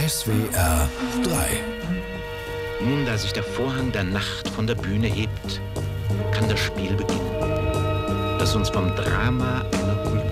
SWR 3. Nun, da sich der Vorhang der Nacht von der Bühne hebt, kann das Spiel beginnen, das uns vom Drama einer